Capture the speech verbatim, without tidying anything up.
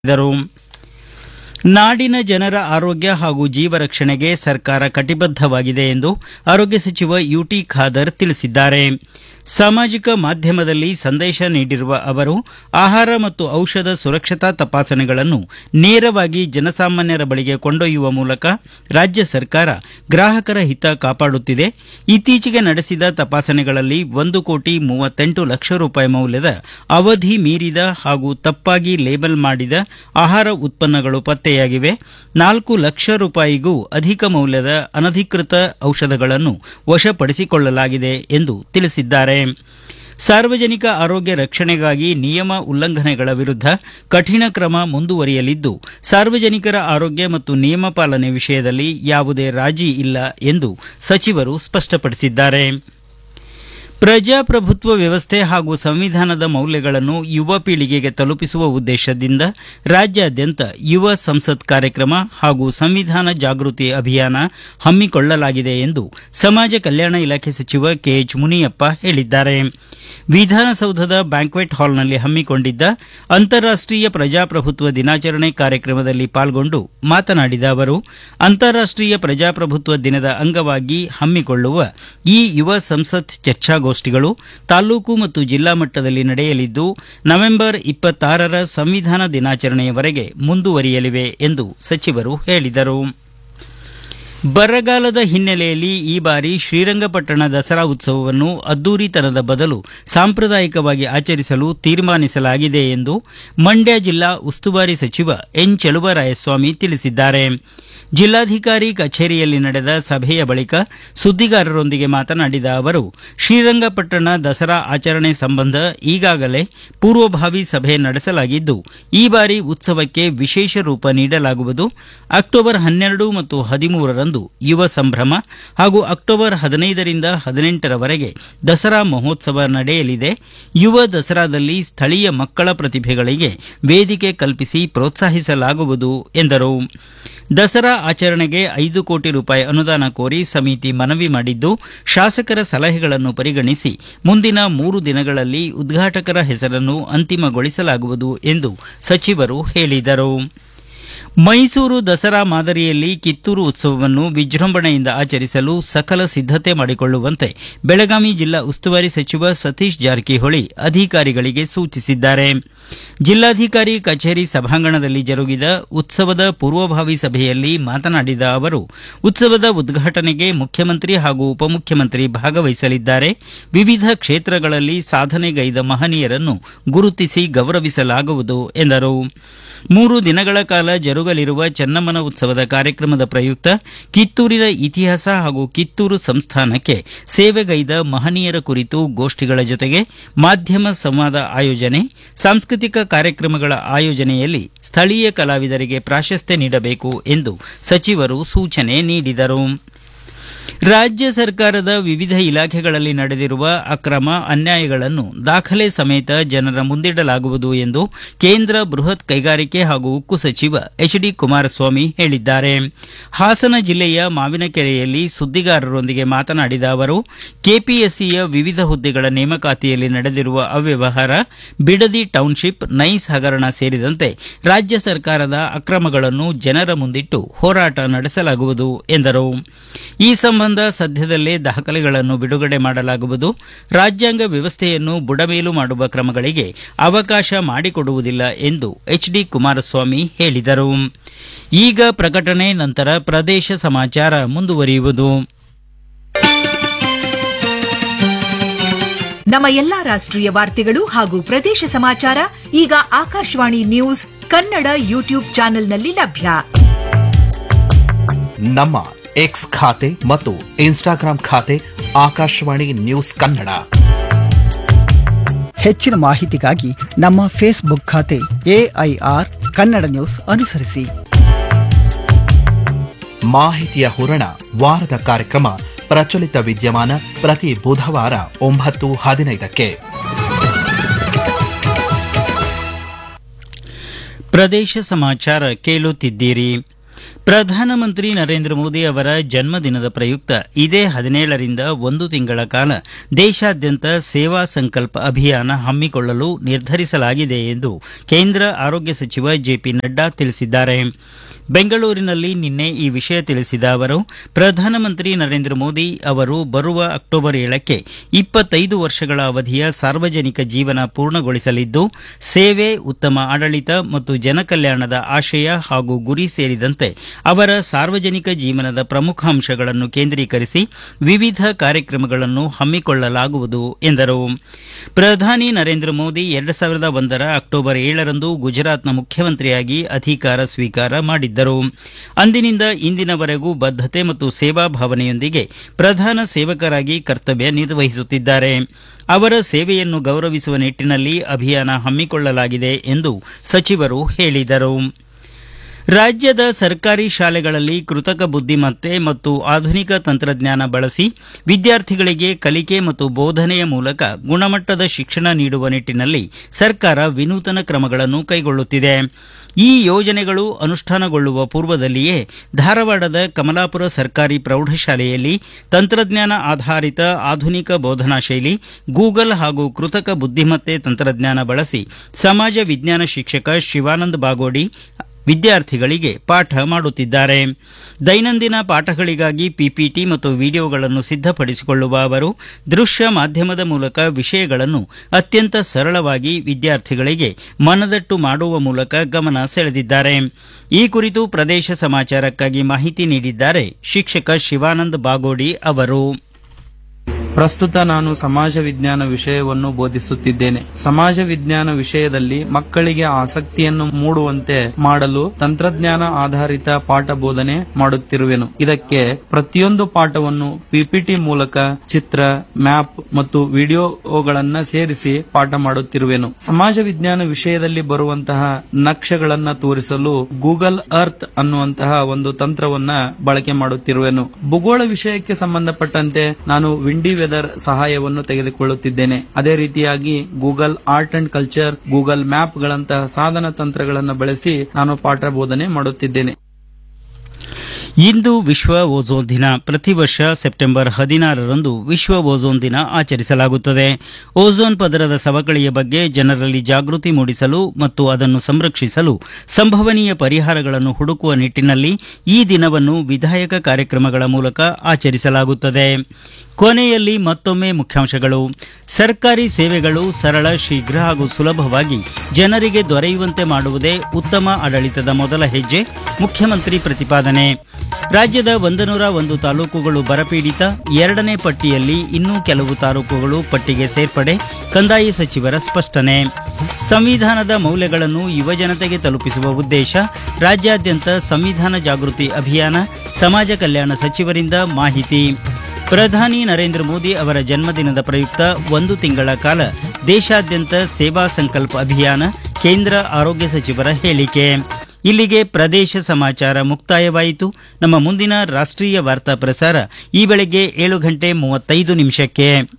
ದರು. ನಾಡಿನ ಜನರ ಆರೋಗ್ಯ ಹಾಗೂ ಜೀವ ರಕ್ಷಣೆಗೆ ಸರ್ಕಾರ ಕಟಿಬದ್ದವಾಗಿದೆ ಎಂದು ಆರೋಗ್ಯ ಸಚಿವ ಯುಟಿ ಖಾದರ್ ತಿಳಿಸಿದ್ದಾರೆ. ಸಾಮಾಜಿಕ ಮಾಧ್ಯಮದಲ್ಲಿ ಸಂದೇಶ ನೀಡಿರುವ ಅವರು, ಆಹಾರ ಮತ್ತು ಔಷಧ ಸುರಕ್ಷತಾ ತಪಾಸಣೆಗಳನ್ನು ನೇರವಾಗಿ ಜನಸಾಮಾನ್ಯರ ಬಳಿಗೆ ಕೊಂಡೊಯ್ಯುವ ಮೂಲಕ ರಾಜ್ಯ ಸರ್ಕಾರ ಗ್ರಾಹಕರ ಹಿತ ಕಾಪಾಡುತ್ತಿದೆ. ಇತ್ತೀಚೆಗೆ ನಡೆಸಿದ ತಪಾಸಣೆಗಳಲ್ಲಿ ಒಂದು ಕೋಟಿ ಮೂವತ್ತೆಂಟು ಲಕ್ಷ ರೂಪಾಯಿ ಮೌಲ್ಯದ ಅವಧಿ ಮೀರಿದ ಹಾಗೂ ತಪ್ಪಾಗಿ ಲೇಬಲ್ ಮಾಡಿದ ಆಹಾರ ಉತ್ಪನ್ನಗಳು ಪತ್ತೆಯಾಗಿವೆ. ನಾಲ್ಕು ಲಕ್ಷ ರೂಪಾಯಿಗೂ ಅಧಿಕ ಮೌಲ್ಯದ ಅನಧಿಕೃತ ಔಷಧಗಳನ್ನು ವಶಪಡಿಸಿಕೊಳ್ಳಲಾಗಿದೆ ಎಂದು ತಿಳಿಸಿದ್ದಾರೆ. ಸಾರ್ವಜನಿಕ ಆರೋಗ್ಯ ರಕ್ಷಣೆಗಾಗಿ ನಿಯಮ ಉಲ್ಲಂಘನೆಗಳ ವಿರುದ್ಧ ಕಠಿಣ ಕ್ರಮ ಮುಂದುವರಿಯಲಿದ್ದು, ಸಾರ್ವಜನಿಕರ ಆರೋಗ್ಯ ಮತ್ತು ನಿಯಮ ಪಾಲನೆ ವಿಷಯದಲ್ಲಿ ಯಾವುದೇ ರಾಜಿ ಇಲ್ಲ ಎಂದು ಸಚಿವರು ಸ್ಪಷ್ಟಪಡಿಸಿದ್ದಾರೆ. ಪ್ರಜಾಪ್ರಭುತ್ವ ವ್ಯವಸ್ಥೆ ಹಾಗೂ ಸಂವಿಧಾನದ ಮೌಲ್ಯಗಳನ್ನು ಯುವ ಪೀಳಿಗೆಗೆ ತಲುಪಿಸುವ ಉದ್ದೇಶದಿಂದ ರಾಜ್ಯಾದ್ಯಂತ ಯುವ ಸಂಸತ್ ಕಾರ್ಯಕ್ರಮ ಹಾಗೂ ಸಂವಿಧಾನ ಜಾಗೃತಿ ಅಭಿಯಾನ ಹಮ್ಮಿಕೊಳ್ಳಲಾಗಿದೆ ಎಂದು ಸಮಾಜ ಕಲ್ಯಾಣ ಇಲಾಖೆ ಸಚಿವ ಕೆಎಚ್ ಮುನಿಯಪ್ಪ ಹೇಳಿದ್ದಾರೆ. ವಿಧಾನಸೌಧದ ಬ್ಯಾಂಕ್ವೆಟ್ ಹಾಲ್ನಲ್ಲಿ ಹಮ್ಮಿಕೊಂಡಿದ್ದ ಅಂತಾರಾಷ್ಟೀಯ ಪ್ರಜಾಪ್ರಭುತ್ವ ದಿನಾಚರಣೆ ಕಾರ್ಯಕ್ರಮದಲ್ಲಿ ಪಾಲ್ಗೊಂಡು ಮಾತನಾಡಿದ ಅವರು, ಅಂತಾರಾಷ್ಟೀಯ ಪ್ರಜಾಪ್ರಭುತ್ವ ದಿನದ ಅಂಗವಾಗಿ ಹಮ್ಮಿಕೊಳ್ಳುವ ಈ ಯುವ ಸಂಸತ್ ಚರ್ಚಾಗೋಷ್ಠಿಗಳು ತಾಲೂಕು ಮತ್ತು ಜಿಲ್ಲಾ ಮಟ್ಟದಲ್ಲಿ ನಡೆಯಲಿದ್ದು, ನವೆಂಬರ್ ಇಪ್ಪತ್ತಾರರ ಸಂವಿಧಾನ ದಿನಾಚರಣೆಯವರೆಗೆ ಮುಂದುವರಿಯಲಿವೆ ಎಂದು ಸಚಿವರು ಹೇಳಿದರು. ಬರಗಾಲದ ಹಿನ್ನೆಲೆಯಲ್ಲಿ ಈ ಬಾರಿ ಶ್ರೀರಂಗಪಟ್ಟಣ ದಸರಾ ಉತ್ಸವವನ್ನು ಅದ್ದೂರಿತನದ ಬದಲು ಸಾಂಪ್ರದಾಯಿಕವಾಗಿ ಆಚರಿಸಲು ತೀರ್ಮಾನಿಸಲಾಗಿದೆ ಎಂದು ಮಂಡ್ಯ ಜಿಲ್ಲಾ ಉಸ್ತುವಾರಿ ಸಚಿವ ಎನ್ ಚಲುವರಾಯಸ್ವಾಮಿ ತಿಳಿಸಿದ್ದಾರೆ. ಜಿಲ್ಲಾಧಿಕಾರಿ ಕಚೇರಿಯಲ್ಲಿ ನಡೆದ ಸಭೆಯ ಬಳಿಕ ಸುದ್ದಿಗಾರರೊಂದಿಗೆ ಮಾತನಾಡಿದ ಅವರು, ಶ್ರೀರಂಗಪಟ್ಟಣ ದಸರಾ ಆಚರಣೆ ಸಂಬಂಧ ಈಗಾಗಲೇ ಪೂರ್ವಭಾವಿ ಸಭೆ ನಡೆಸಲಾಗಿದ್ದು, ಈ ಬಾರಿ ಉತ್ಸವಕ್ಕೆ ವಿಶೇಷ ರೂಪ ನೀಡಲಾಗುವುದು. ಅಕ್ಟೋಬರ್ ಹನ್ನೆರಡು ಮತ್ತು ಹದಿಮೂರರಂದು ಯುವ ಸಂಭ್ರಮ ಹಾಗೂ ಅಕ್ಟೋಬರ್ ಹದಿನೈದರಿಂದ ಹದಿನೆಂಟರವರೆಗೆ ದಸರಾ ಮಹೋತ್ಸವ ನಡೆಯಲಿದೆ. ಯುವ ದಸರಾದಲ್ಲಿ ಸ್ಥಳೀಯ ಮಕ್ಕಳ ಪ್ರತಿಭೆಗಳಿಗೆ ವೇದಿಕೆ ಕಲ್ಪಿಸಿ ಪ್ರೋತ್ಸಾಹಿಸಲಾಗುವುದು ಎಂದರು. ದಸರಾ ಆಚರಣೆಗೆ ಐದು ಕೋಟಿ ರೂಪಾಯಿ ಅನುದಾನ ಕೋರಿ ಸಮಿತಿ ಮನವಿ ಮಾಡಿದ್ದು, ಶಾಸಕರ ಸಲಹೆಗಳನ್ನು ಪರಿಗಣಿಸಿ ಮುಂದಿನ ಮೂರು ದಿನಗಳಲ್ಲಿ ಉದ್ಘಾಟಕರ ಹೆಸರನ್ನು ಅಂತಿಮಗೊಳಿಸಲಾಗುವುದು ಎಂದು ಸಚಿವರು ಹೇಳಿದರು. ಮೈಸೂರು ದಸರಾ ಮಾದರಿಯಲ್ಲಿ ಕಿತ್ತೂರು ಉತ್ಸವವನ್ನು ವಿಜೃಂಭಣೆಯಿಂದ ಆಚರಿಸಲು ಸಕಲ ಸಿದ್ದತೆ ಮಾಡಿಕೊಳ್ಳುವಂತೆ ಬೆಳಗಾವಿ ಜಿಲ್ಲಾ ಉಸ್ತುವಾರಿ ಸಚಿವ ಸತೀಶ್ ಜಾರಕಿಹೊಳಿ ಅಧಿಕಾರಿಗಳಿಗೆ ಸೂಚಿಸಿದ್ದಾರೆ. ಜಿಲ್ಲಾಧಿಕಾರಿ ಕಚೇರಿ ಸಭಾಂಗಣದಲ್ಲಿ ಜರುಗಿದ ಉತ್ಸವದ ಪೂರ್ವಭಾವಿ ಸಭೆಯಲ್ಲಿ ಮಾತನಾಡಿದ ಅವರು, ಉತ್ಸವದ ಉದ್ಘಾಟನೆಗೆ ಮುಖ್ಯಮಂತ್ರಿ ಹಾಗೂ ಉಪಮುಖ್ಯಮಂತ್ರಿ ಭಾಗವಹಿಸಲಿದ್ದಾರೆ. ವಿವಿಧ ಕ್ಷೇತ್ರಗಳಲ್ಲಿ ಸಾಧನೆಗೈದ ಮಹನೀಯರನ್ನು ಗುರುತಿಸಿ ಗೌರವಿಸಲಾಗುವುದು ಎಂದರು. ಮೂರು ದಿನಗಳ ಕಾಲ ಜರುಗಲಿರುವ ಚೆನ್ನಮ್ಮನ ಉತ್ಸವದ ಕಾರ್ಯಕ್ರಮದ ಪ್ರಯುಕ್ತ ಕಿತ್ತೂರಿನ ಇತಿಹಾಸ ಹಾಗೂ ಕಿತ್ತೂರು ಸಂಸ್ಥಾನಕ್ಕೆ ಸೇವೆಗೈದ ಮಹನೀಯರ ಕುರಿತು ಗೋಷ್ಠಿಗಳ ಜೊತೆಗೆ ಮಾಧ್ಯಮ ಸಂವಾದ ಆಯೋಜನೆ, ಸಾಂಸ್ಕೃತಿಕ ಕಾರ್ಯಕ್ರಮಗಳ ಆಯೋಜನೆಯಲ್ಲಿ ಸ್ಥಳೀಯ ಕಲಾವಿದರಿಗೆ ಪ್ರಾಶಸ್ತ್ಯ ನೀಡಬೇಕು ಎಂದು ಸಚಿವರು ಸೂಚನೆ ನೀಡಿದರು. ರಾಜ್ಯ ಸರ್ಕಾರದ ವಿವಿಧ ಇಲಾಖೆಗಳಲ್ಲಿ ನಡೆದಿರುವ ಅಕ್ರಮ ಅನ್ಯಾಯಗಳನ್ನು ದಾಖಲೆ ಸಮೇತ ಜನರ ಮುಂದಿಡಲಾಗುವುದು ಎಂದು ಕೇಂದ್ರ ಬೃಹತ್ ಕೈಗಾರಿಕೆ ಹಾಗೂ ಉಕ್ಕು ಸಚಿವ ಎಚ್ ಡಿ ಕುಮಾರಸ್ವಾಮಿ ಹೇಳಿದ್ದಾರೆ. ಹಾಸನ ಜಿಲ್ಲೆಯ ಮಾವಿನಕೆರೆಯಲ್ಲಿ ಸುದ್ದಿಗಾರರೊಂದಿಗೆ ಮಾತನಾಡಿದ ಅವರು, ಕೆಪಿಎಸ್ಸಿಯ ವಿವಿಧ ಹುದ್ದೆಗಳ ನೇಮಕಾತಿಯಲ್ಲಿ ನಡೆದಿರುವ ಅವ್ಯವಹಾರ, ಬಿಡದಿ ಟೌನ್ಶಿಪ್, ನೈಸ್ ಹಗರಣ ಸೇರಿದಂತೆ ರಾಜ್ಯ ಸರ್ಕಾರದ ಅಕ್ರಮಗಳನ್ನು ಜನರ ಮುಂದಿಟ್ಟು ಹೋರಾಟ ನಡೆಸಲಾಗುವುದು ಎಂದರು. ಈ ಸಂಬಂಧ ಸದ್ಯದಲ್ಲೇ ದಾಖಲೆಗಳನ್ನು ಬಿಡುಗಡೆ ಮಾಡಲಾಗುವುದು. ರಾಜ್ಯಾಂಗ ವ್ಯವಸ್ಥೆಯನ್ನು ಬುಡಮೇಲು ಮಾಡುವ ಕ್ರಮಗಳಿಗೆ ಅವಕಾಶ ಮಾಡಿಕೊಡುವುದಿಲ್ಲ ಎಂದು ಎಚ್ ಡಿ ಕುಮಾರಸ್ವಾಮಿ ಹೇಳಿದರು. ಈಗ ಪ್ರಕಟಣೆ, ನಂತರ ಪ್ರದೇಶ ಸಮಾಚಾರ ಮುಂದುವರಿಯುವುದು. ನಮ್ಮ ಎಲ್ಲಾ ರಾಷ್ಟ್ರೀಯ ವಾರ್ತೆಗಳು ಹಾಗೂ ಪ್ರದೇಶ ಸಮಾಚಾರ ಈಗ ಆಕಾಶವಾಣಿ ನ್ಯೂಸ್ ಕನ್ನಡ ಯೂಟ್ಯೂಬ್ ಚಾನೆಲ್ನಲ್ಲಿ ಲಭ್ಯ. ನಮ್ಮ ಎಕ್ಸ್ ಖಾತೆ ಮತ್ತು ಇನ್ಸ್ಟಾಗ್ರಾಂ ಖಾತೆ ಆಕಾಶವಾಣಿ ನ್ಯೂಸ್ ಕನ್ನಡ. ಹೆಚ್ಚಿನ ಮಾಹಿತಿಗಾಗಿ ನಮ್ಮ ಫೇಸ್ಬುಕ್ ಖಾತೆ ಎಐಆರ್ ಕನ್ನಡ ನ್ಯೂಸ್ ಅನುಸರಿಸಿ. ಮಾಹಿತಿಯ ಹೂರಣ, ವಾರದ ಕಾರ್ಯಕ್ರಮ ಪ್ರಚಲಿತ ವಿದ್ಯಮಾನ ಪ್ರತಿ ಬುಧವಾರ ಒಂಬತ್ತು ಹದಿನೈದಕ್ಕೆ. ಪ್ರದೇಶ ಸಮಾಚಾರ ಕೇಳುತ್ತಿದ್ದೀರಿ. ಪ್ರಧಾನಮಂತ್ರಿ ನರೇಂದ್ರ ಮೋದಿ ಅವರ ಜನ್ಮದಿನದ ಪ್ರಯುಕ್ತ ಇದೇ ಹದಿನೇಳರಿಂದ ಒಂದು ತಿಂಗಳ ಕಾಲ ದೇಶಾದ್ಯಂತ ಸೇವಾ ಸಂಕಲ್ಪ ಅಭಿಯಾನ ಹಮ್ಮಿಕೊಳ್ಳಲು ನಿರ್ಧರಿಸಲಾಗಿದೆ ಎಂದು ಕೇಂದ್ರ ಆರೋಗ್ಯ ಸಚಿವ ಜೆಪಿ ನಡ್ಡಾ ತಿಳಿಸಿದ್ದಾರೆ. ಬೆಂಗಳೂರಿನಲ್ಲಿ ನಿನ್ನೆ ಈ ವಿಷಯ ತಿಳಿಸಿದ ಅವರು, ಪ್ರಧಾನಮಂತ್ರಿ ನರೇಂದ್ರ ಮೋದಿ ಅವರು ಬರುವ ಅಕ್ಟೋಬರ್ ಏಳಕ್ಕೆ ಇಪ್ಪತ್ತೈದು ವರ್ಷಗಳ ಅವಧಿಯ ಸಾರ್ವಜನಿಕ ಜೀವನ ಪೂರ್ಣಗೊಳಿಸಲಿದ್ದು, ಸೇವೆ, ಉತ್ತಮ ಆಡಳಿತ ಮತ್ತು ಜನಕಲ್ಯಾಣದ ಆಶಯ ಹಾಗೂ ಗುರಿ ಸೇರಿದಂತೆ ಅವರ ಸಾರ್ವಜನಿಕ ಜೀವನದ ಪ್ರಮುಖ ಅಂಶಗಳನ್ನು ಕೇಂದ್ರೀಕರಿಸಿ ವಿವಿಧ ಕಾರ್ಯಕ್ರಮಗಳನ್ನು ಹಮ್ಮಿಕೊಳ್ಳಲಾಗುವುದು ಎಂದರು. ಪ್ರಧಾನಿ ನರೇಂದ್ರ ಮೋದಿ ಎರಡು ಸಾವಿರದ ಒಂದರ ಅಕ್ಟೋಬರ್ ಏಳರಂದು ಗುಜರಾತ್ನ ಮುಖ್ಯಮಂತ್ರಿಯಾಗಿ ಅಧಿಕಾರ ಸ್ವೀಕಾರ ಮಾಡಿದ್ದರು. ಅಂದಿನಿಂದ ಇಂದಿನವರೆಗೂ ಬದ್ಧತೆ ಮತ್ತು ಸೇವಾ ಭಾವನೆಯೊಂದಿಗೆ ಪ್ರಧಾನ ಸೇವಕರಾಗಿ ಕರ್ತವ್ಯ ನಿರ್ವಹಿಸುತ್ತಿದ್ದಾರೆ. ಅವರ ಸೇವೆಯನ್ನು ಗೌರವಿಸುವ ನಿಟ್ಟಿನಲ್ಲಿ ಅಭಿಯಾನ ಹಮ್ಮಿಕೊಳ್ಳಲಾಗಿದೆ ಎಂದು ಸಚಿವರು ಹೇಳಿದರು. ರಾಜ್ಯದ ಸರ್ಕಾರಿ ಶಾಲೆಗಳಲ್ಲಿ ಕೃತಕ ಬುದ್ದಿಮತ್ತೆ ಮತ್ತು ಆಧುನಿಕ ತಂತ್ರಜ್ಞಾನ ಬಳಸಿ ವಿದ್ಯಾರ್ಥಿಗಳಿಗೆ ಕಲಿಕೆ ಮತ್ತು ಬೋಧನೆಯ ಮೂಲಕ ಗುಣಮಟ್ಟದ ಶಿಕ್ಷಣ ನೀಡುವ ನಿಟ್ಟಿನಲ್ಲಿ ಸರ್ಕಾರ ವಿನೂತನ ಕ್ರಮಗಳನ್ನು ಕೈಗೊಳ್ಳುತ್ತಿದೆ. ಈ ಯೋಜನೆಗಳು ಅನುಷ್ಠಾನಗೊಳ್ಳುವ ಪೂರ್ವದಲ್ಲಿಯೇ ಧಾರವಾಡದ ಕಮಲಾಪುರ ಸರ್ಕಾರಿ ಪ್ರೌಢಶಾಲೆಯಲ್ಲಿ ತಂತ್ರಜ್ಞಾನ ಆಧಾರಿತ ಆಧುನಿಕ ಬೋಧನಾ ಶೈಲಿ, ಗೂಗಲ್ ಹಾಗೂ ಕೃತಕ ಬುದ್ದಿಮತ್ತೆ ತಂತ್ರಜ್ಞಾನ ಬಳಸಿ ಸಮಾಜ ವಿಜ್ಞಾನ ಶಿಕ್ಷಕ ಶಿವಾನಂದ ಬಾಗೋಡಿ ವಿದ್ಯಾರ್ಥಿಗಳಿಗೆ ಪಾಠ ಮಾಡುತ್ತಿದ್ದಾರೆ. ದೈನಂದಿನ ಪಾಠಗಳಿಗಾಗಿ ಪಿಪಿಟಿ ಮತ್ತು ವಿಡಿಯೋಗಳನ್ನು ಸಿದ್ದಪಡಿಸಿಕೊಳ್ಳುವ ಅವರು ದೃಶ್ಯ ಮಾಧ್ಯಮದ ಮೂಲಕ ವಿಷಯಗಳನ್ನು ಅತ್ಯಂತ ಸರಳವಾಗಿ ವಿದ್ಯಾರ್ಥಿಗಳಿಗೆ ಮನದಟ್ಟು ಮಾಡುವ ಮೂಲಕ ಗಮನ ಸೆಳೆದಿದ್ದಾರೆ. ಈ ಕುರಿತು ಪ್ರದೇಶ ಸಮಾಚಾರಕ್ಕಾಗಿ ಮಾಹಿತಿ ನೀಡಿದ್ದಾರೆ ಶಿಕ್ಷಕ ಶಿವಾನಂದ ಬಾಗೋಡಿ ಅವರು. ಪ್ರಸ್ತುತ ನಾನು ಸಮಾಜ ವಿಜ್ಞಾನ ವಿಷಯವನ್ನು ಬೋಧಿಸುತ್ತಿದ್ದೇನೆ. ಸಮಾಜ ವಿಜ್ಞಾನ ವಿಷಯದಲ್ಲಿ ಮಕ್ಕಳಿಗೆ ಆಸಕ್ತಿಯನ್ನು ಮೂಡುವಂತೆ ಮಾಡಲು ತಂತ್ರಜ್ಞಾನ ಆಧಾರಿತ ಪಾಠ ಬೋಧನೆ ಮಾಡುತ್ತಿರುವೆನು. ಇದಕ್ಕೆ ಪ್ರತಿಯೊಂದು ಪಾಠವನ್ನು ಪಿಪಿಟಿ ಮೂಲಕ ಚಿತ್ರ, ಮ್ಯಾಪ್ ಮತ್ತು ವಿಡಿಯೋಗಳನ್ನ ಸೇರಿಸಿ ಪಾಠ ಮಾಡುತ್ತಿರುವೆನು. ಸಮಾಜ ವಿಜ್ಞಾನ ವಿಷಯದಲ್ಲಿ ಬರುವಂತಹ ನಕ್ಷೆಗಳನ್ನ ತೋರಿಸಲು ಗೂಗಲ್ ಅರ್ತ್ ಅನ್ನುವಂತಹ ಒಂದು ತಂತ್ರವನ್ನ ಬಳಕೆ ಮಾಡುತ್ತಿರುವೆನು. ಭೂಗೋಳ ವಿಷಯಕ್ಕೆ ಸಂಬಂಧಪಟ್ಟಂತೆ ನಾನು ವಿಂಡಿ ವೆದರ್ ಸಹಾಯವನ್ನು ತೆಗೆದುಕೊಳ್ಳುತ್ತಿದ್ದೇನೆ. ಅದೇ ರೀತಿಯಾಗಿ Google art and culture, Google map ಗಳಂತಹ ಸಾಧನ ತಂತ್ರಗಳನ್ನು ಬಳಸಿ ನಾನು ಪಾಠ ಬೋಧನೆ ಮಾಡುತ್ತಿದ್ದೇನೆ. ಇಂದು ವಿಶ್ವ ಓಝೋನ್ ದಿನ. ಪ್ರತಿ ವರ್ಷ ಸೆಪ್ಟೆಂಬರ್ ಹದಿನಾರರಂದು ವಿಶ್ವ ಓಝೋನ್ ದಿನ ಆಚರಿಸಲಾಗುತ್ತದೆ. ಓಝೋನ್ ಪದರದ ಸವಕಳಿಯ ಬಗ್ಗೆ ಜನರಲ್ಲಿ ಜಾಗೃತಿ ಮೂಡಿಸಲು ಮತ್ತು ಅದನ್ನು ಸಂರಕ್ಷಿಸಲು ಸಂಭವನೀಯ ಪರಿಹಾರಗಳನ್ನು ಹುಡುಕುವ ನಿಟ್ಟಿನಲ್ಲಿ ಈ ದಿನವನ್ನು ವಿಧಾಯಕ ಕಾರ್ಯಕ್ರಮಗಳ ಮೂಲಕ ಆಚರಿಸಲಾಗುತ್ತದೆ. ಕೊನೆಯಲ್ಲಿ ಮತ್ತೊಮ್ಮೆ ಮುಖ್ಯಾಂಶಗಳು. ಸರ್ಕಾರಿ ಸೇವೆಗಳು ಸರಳ, ಶೀಘ್ರ ಹಾಗೂ ಸುಲಭವಾಗಿ ಜನರಿಗೆ ದೊರೆಯುವಂತೆ ಮಾಡುವುದೇ ಉತ್ತಮ ಆಡಳಿತದ ಮೊದಲ ಹೆಜ್ಜೆ, ಮುಖ್ಯಮಂತ್ರಿ ಪ್ರತಿಪಾದನೆ. ರಾಜ್ಯದ ಒಂದನೂರ ಒಂದು ತಾಲೂಕುಗಳು ಬರಪೀಡಿತ, ಎರಡನೇ ಪಟ್ಟಿಯಲ್ಲಿ ಇನ್ನೂ ಕೆಲವು ತಾಲೂಕುಗಳು ಪಟ್ಟಿಗೆ ಸೇರ್ಪಡೆ, ಕಂದಾಯ ಸಚಿವರ ಸ್ಪಷ್ಟನೆ. ಸಂವಿಧಾನದ ಮೌಲ್ಯಗಳನ್ನು ಯುವಜನತೆಗೆ ತಲುಪಿಸುವ ಉದ್ದೇಶ, ರಾಜ್ಯಾದ್ಯಂತ ಸಂವಿಧಾನ ಜಾಗೃತಿ ಅಭಿಯಾನ, ಸಮಾಜ ಕಲ್ಯಾಣ ಸಚಿವರಿಂದ ಮಾಹಿತಿ. ಪ್ರಧಾನಿ ನರೇಂದ್ರ ಮೋದಿ ಅವರ ಜನ್ಮದಿನದ ಪ್ರಯುಕ್ತ ಒಂದು ತಿಂಗಳ ಕಾಲ ದೇಶಾದ್ಯಂತ ಸೇವಾ ಸಂಕಲ್ಪ ಅಭಿಯಾನ, ಕೇಂದ್ರ ಆರೋಗ್ಯ ಸಚಿವರ ಹೇಳಿಕೆ. ಇಲ್ಲಿಗೆ ಪ್ರದೇಶ ಸಮಾಚಾರ ಮುಕ್ತಾಯವಾಯಿತು. ನಮ್ಮ ಮುಂದಿನ ರಾಷ್ಟ್ರೀಯ ವಾರ್ತಾ ಪ್ರಸಾರ ಈ ಬೆಳಗ್ಗೆ ಏಳು ಗಂಟೆ ಮೂವತ್ತೈದು ನಿಮಿಷಕ್ಕೆ.